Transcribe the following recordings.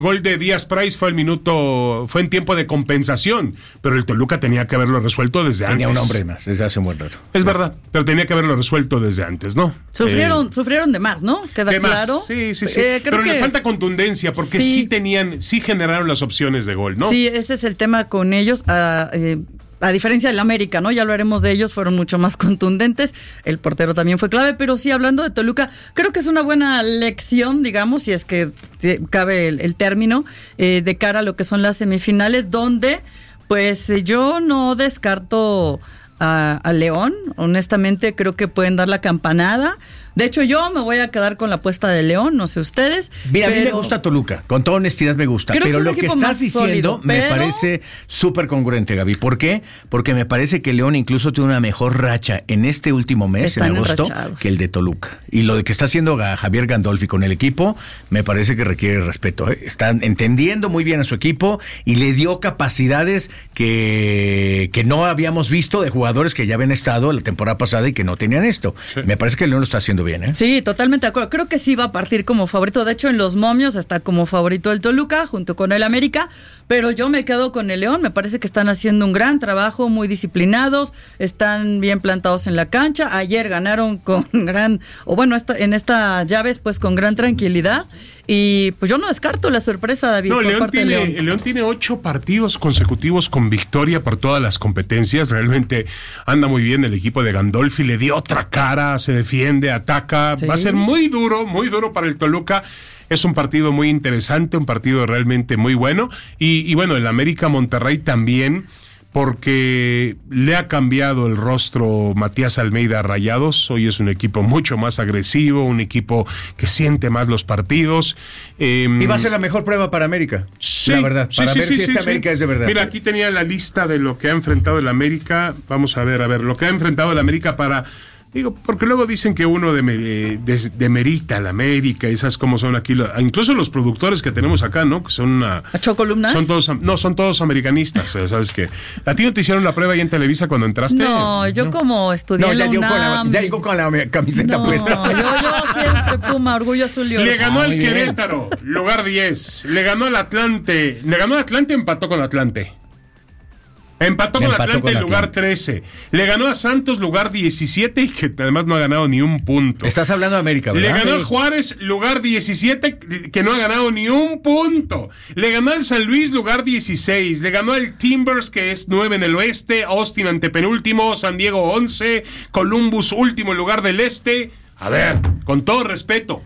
Gol de Díaz Price fue en tiempo de compensación, pero el Toluca tenía que haberlo resuelto desde antes. Tenía un hombre más desde hace un buen rato. Es verdad, pero tenía que haberlo resuelto desde antes, ¿no? Sufrieron de más, ¿no? ¿Queda claro? Sí. Pero les falta contundencia, porque sí generaron las opciones de gol, ¿no? Sí, ese es el tema con ellos. A diferencia del América, ¿no? Ya lo haremos de ellos, fueron mucho más contundentes. El portero también fue clave, pero sí, hablando de Toluca, creo que es una buena lección, digamos, si es que cabe el término, de cara a lo que son las semifinales, donde, pues, yo no descarto a León. Honestamente, creo que pueden dar la campanada. De hecho, yo me voy a quedar con la apuesta de León, no sé ustedes. Mira, a mí me gusta Toluca, con toda honestidad me gusta, pero lo que estás diciendo me parece súper congruente, Gaby. ¿Por qué? Porque me parece que León incluso tiene una mejor racha en este último mes, en agosto, que el de Toluca. Y lo de que está haciendo Javier Gandolfi con el equipo, me parece que requiere respeto. Están entendiendo muy bien a su equipo y le dio capacidades que no habíamos visto de jugadores que ya habían estado la temporada pasada y que no tenían esto. Sí. Me parece que León lo está haciendo bien, ¿eh? Sí, totalmente de acuerdo. Creo que sí va a partir como favorito. De hecho, en los momios está como favorito el Toluca junto con el América, pero yo me quedo con el León. Me parece que están haciendo un gran trabajo, muy disciplinados, están bien plantados en la cancha. Ayer ganaron con en estas llaves pues con gran tranquilidad. Y pues yo no descarto la sorpresa, David, por parte de León. El León tiene 8 partidos consecutivos con victoria por todas las competencias. Realmente anda muy bien el equipo de Gandolfi. Le dio otra cara, se defiende, ataca. Sí. Va a ser muy duro para el Toluca. Es un partido muy interesante, un partido realmente muy bueno. Y bueno, el América Monterrey también, porque le ha cambiado el rostro Matías Almeida a Rayados. Hoy es un equipo mucho más agresivo, un equipo que siente más los partidos. Y va a ser la mejor prueba para América, sí, la verdad, para ver si América es de verdad. Mira, aquí tenía la lista de lo que ha enfrentado el América. Vamos a ver, lo que ha enfrentado el América para... Digo, porque luego dicen que uno demerita a la América, esas como son aquí, incluso los productores que tenemos acá, ¿no? Que son ¿columnas? Son todos americanistas, ¿sabes qué? ¿A ti no te hicieron la prueba ahí en Televisa cuando entraste? No, yo como estudié en la UNAM. Ya llegó con la camiseta puesta. Yo siempre Puma, orgullo azul y oro. Le ganó al Querétaro, lugar 10. Le ganó al Atlante. Empató con Atlante. Empató con Atlante en lugar 13. Le ganó a Santos, lugar 17, y que además no ha ganado ni un punto. Estás hablando de América, ¿verdad? Le ganó a Juárez, lugar 17, que no ha ganado ni un punto. Le ganó al San Luis, lugar 16. Le ganó al Timbers, que es 9 en el oeste. Austin, antepenúltimo. San Diego, 11. Columbus, último en lugar del este. A ver, con todo respeto,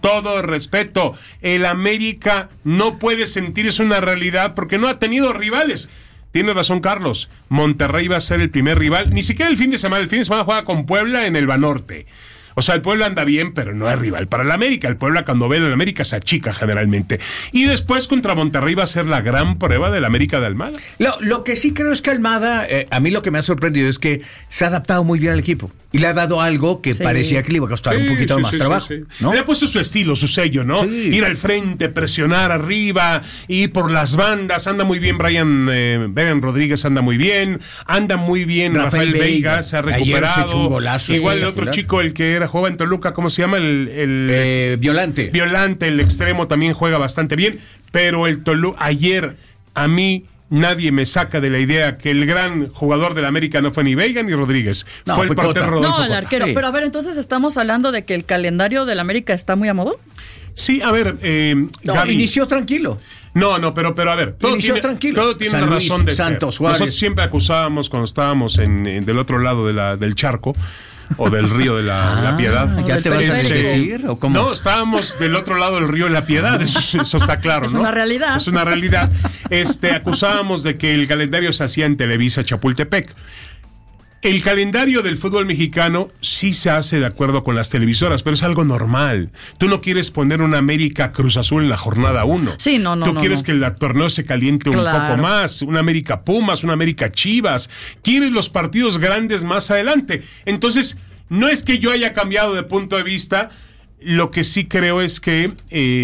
el América no puede sentirse una realidad porque no ha tenido rivales. Tiene razón Carlos, Monterrey va a ser el primer rival, ni siquiera el fin de semana juega con Puebla en el Banorte. O sea, el Puebla anda bien, pero no es rival para el América. El Puebla cuando ve al América se achica generalmente. Y después contra Monterrey va a ser la gran prueba del América de Almada. Lo que sí creo es que Almada, a mí lo que me ha sorprendido es que se ha adaptado muy bien al equipo. Y le ha dado algo que parecía que le iba a costar un poquito más trabajo. Sí. ¿No? Le ha puesto su estilo, su sello, ¿no? Sí. Ir al frente, presionar arriba, ir por las bandas. Anda muy bien Brian Rodríguez, anda muy bien Rafael Veiga, se ha recuperado. Se echó un golazo. Igual el otro chico, el que jugaba en Toluca, ¿cómo se llama? Violante. El extremo también juega bastante bien, pero el Toluca, ayer a mí nadie me saca de la idea que el gran jugador del América no fue ni Veiga ni Rodríguez. Fue el portero Rodolfo el arquero. Sí. Pero a ver, entonces estamos hablando de que el calendario del América está muy a modo. Sí, a ver, Gaby, inició tranquilo. No, pero a ver, todo tiene San una Luis, razón de Santos, ser. Juárez. Nosotros siempre acusábamos cuando estábamos del otro lado del charco o del río de la Piedad. ¿Ya te vas a decir? ¿O cómo? No, estábamos del otro lado del río de la Piedad, eso está claro, ¿no? Es una realidad. Es una realidad. Acusábamos de que el calendario se hacía en Televisa Chapultepec. El calendario del fútbol mexicano sí se hace de acuerdo con las televisoras, pero es algo normal. Tú no quieres poner una América Cruz Azul en la jornada 1. Sí, no. Tú quieres que el torneo se caliente un poco más, una América Pumas, una América Chivas. Quieres los partidos grandes más adelante. Entonces, no es que yo haya cambiado de punto de vista, lo que sí creo es que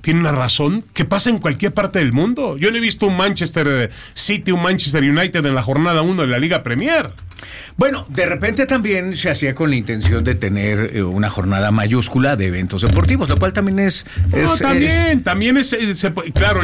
tiene una razón que pasa en cualquier parte del mundo. Yo no he visto un Manchester City, un Manchester United en la jornada 1 de la Liga Premier. Bueno, de repente también se hacía con la intención de tener una jornada mayúscula de eventos deportivos, lo cual también es... También es claro,